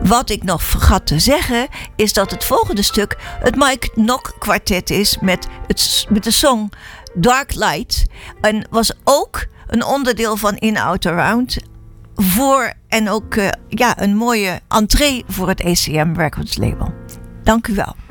Wat ik nog vergat te zeggen is dat het volgende stuk het Mike Nock kwartet is met de song Dark Light. En was ook een onderdeel van In Out Around. En ook een mooie entree voor het ACM Records label. Dank u wel.